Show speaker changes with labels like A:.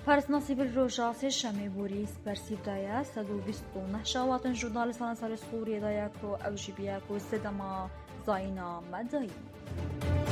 A: پارێزناسیبر ڕۆژە سێشەمێ بۆری سپەرسیدایە 129 شەواتن ژورنالیستانە سەر سووریەدایە کۆ ئەو ژی بیە کۆ سێدەما زاینا مەدەیی